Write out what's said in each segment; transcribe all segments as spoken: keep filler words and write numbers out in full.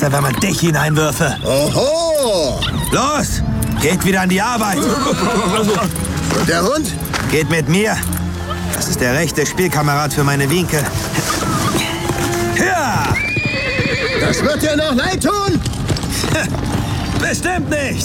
besser, wenn man dich hineinwürfe. Oho! Los, geht wieder an die Arbeit. Und der Hund? Geht mit mir. Das ist der rechte Spielkamerad für meine Wienke. Ja! Das wird dir noch leid tun? Bestimmt nicht.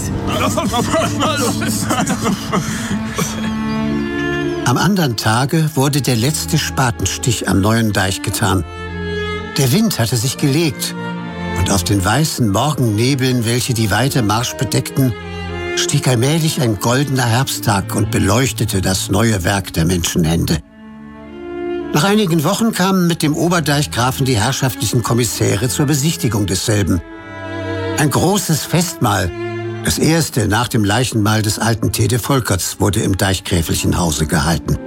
Am anderen Tage wurde der letzte Spatenstich am neuen Deich getan. Der Wind hatte sich gelegt und auf den weißen Morgennebeln, welche die weite Marsch bedeckten, stieg allmählich ein goldener Herbsttag und beleuchtete das neue Werk der Menschenhände. Nach einigen Wochen kamen mit dem Oberdeichgrafen die herrschaftlichen Kommissäre zur Besichtigung desselben. Ein großes Festmahl, das erste nach dem Leichenmahl des alten Tede Volkerts, wurde im Deichgräfelchen Hause gehalten.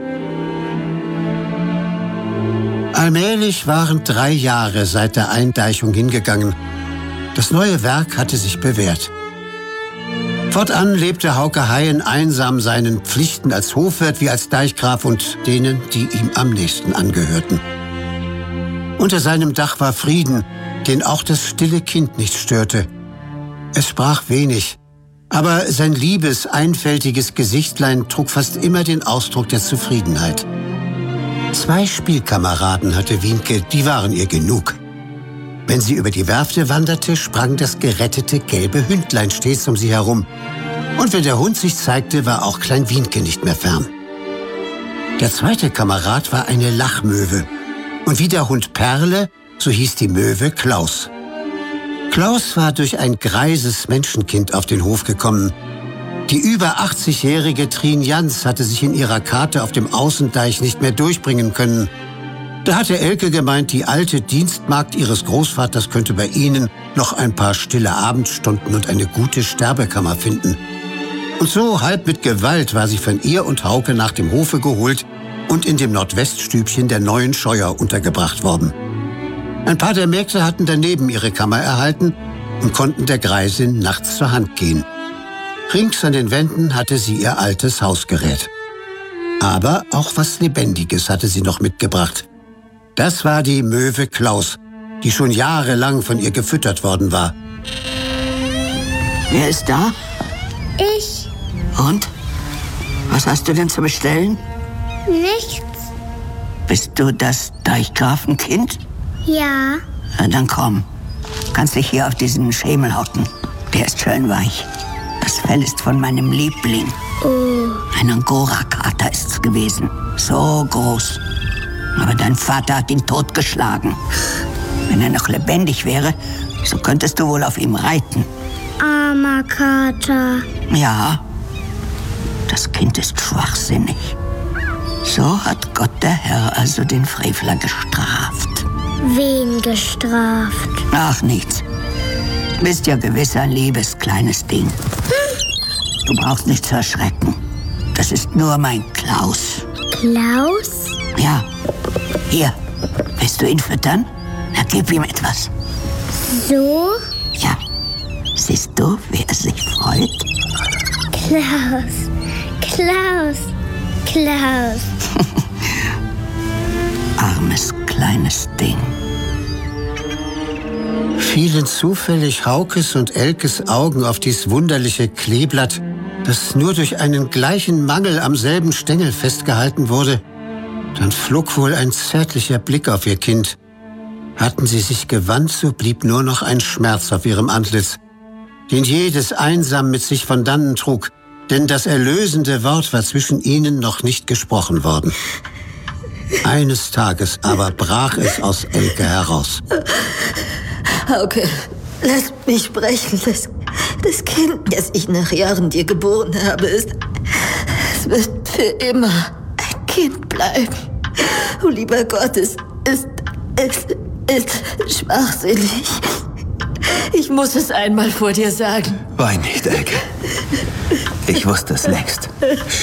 Allmählich waren drei Jahre seit der Eindeichung hingegangen. Das neue Werk hatte sich bewährt. Fortan lebte Hauke Haien einsam seinen Pflichten als Hofwirt wie als Deichgraf und denen, die ihm am nächsten angehörten. Unter seinem Dach war Frieden, den auch das stille Kind nicht störte. Es sprach wenig, aber sein liebes, einfältiges Gesichtlein trug fast immer den Ausdruck der Zufriedenheit. Zwei Spielkameraden hatte Wienke, die waren ihr genug. Wenn sie über die Werfte wanderte, sprang das gerettete gelbe Hündlein stets um sie herum. Und wenn der Hund sich zeigte, war auch Klein Wienke nicht mehr fern. Der zweite Kamerad war eine Lachmöwe. Und wie der Hund Perle, so hieß die Möwe Klaus. Klaus war durch ein greises Menschenkind auf den Hof gekommen. Die über achtzigjährige Trien Jans hatte sich in ihrer Karte auf dem Außendeich nicht mehr durchbringen können. Da hatte Elke gemeint, die alte Dienstmagd ihres Großvaters könnte bei ihnen noch ein paar stille Abendstunden und eine gute Sterbekammer finden. Und so, halb mit Gewalt, war sie von ihr und Hauke nach dem Hofe geholt und in dem Nordweststübchen der neuen Scheuer untergebracht worden. Ein paar der Mägde hatten daneben ihre Kammer erhalten und konnten der Greisin nachts zur Hand gehen. Rings an den Wänden hatte sie ihr altes Hausgerät. Aber auch was Lebendiges hatte sie noch mitgebracht. Das war die Möwe Klaus, die schon jahrelang von ihr gefüttert worden war. Wer ist da? Ich. Und? Was hast du denn zu bestellen? Nichts. Bist du das Deichgrafenkind? Ja. Na, dann komm. Du kannst dich hier auf diesen Schemel hocken. Der ist schön weich. Das Fell ist von meinem Liebling. Oh. Ein Angora-Kater ist's gewesen. So groß. Aber dein Vater hat ihn totgeschlagen. Wenn er noch lebendig wäre, so könntest du wohl auf ihm reiten. Armer Kater. Ja, das Kind ist schwachsinnig. So hat Gott der Herr also den Frevler gestraft. Wen gestraft? Ach, nichts. Du bist ja gewiss ein liebes kleines Ding. Du brauchst nicht zu erschrecken. Das ist nur mein Klaus. Klaus? Ja. Hier, willst du ihn füttern? Na, gib ihm etwas. So? Ja. Siehst du, wie er sich freut? Klaus, Klaus, Klaus. Armes kleines Ding. Fielen zufällig Haukes und Elkes Augen auf dies wunderliche Kleeblatt, das nur durch einen gleichen Mangel am selben Stängel festgehalten wurde, dann flog wohl ein zärtlicher Blick auf ihr Kind. Hatten sie sich gewandt, so blieb nur noch ein Schmerz auf ihrem Antlitz, den jedes einsam mit sich von dannen trug, denn das erlösende Wort war zwischen ihnen noch nicht gesprochen worden. Eines Tages aber brach es aus Elke heraus. Hauke, lass mich sprechen. Das, das Kind, das ich nach Jahren dir geboren habe, ist... Es wird für immer ein Kind bleiben. Oh, lieber Gott, es ist... Es ist schwachsinnig. Ich muss es einmal vor dir sagen. Wein nicht, Elke. Ich wusste es längst.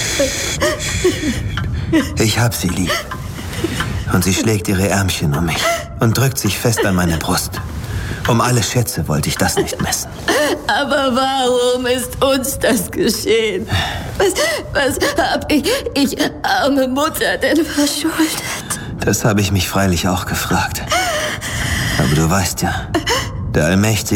Ich hab sie lieb. Und sie schlägt ihre Ärmchen um mich und drückt sich fest an meine Brust. Um alle Schätze wollte ich das nicht messen. Aber warum ist uns das geschehen? Was, was hab ich, ich arme Mutter, denn verschuldet? Das habe ich mich freilich auch gefragt. Aber du weißt ja, der Allmächtige